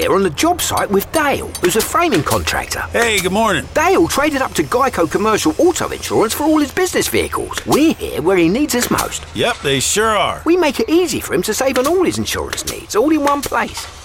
there on the job site with Dale, who's a framing contractor. Hey, good morning. Dale traded up to Geico Commercial Auto Insurance for all his business vehicles. We're here where he needs us most. Yep, they sure are. We make it easy for him to save on all his insurance needs, all in one place.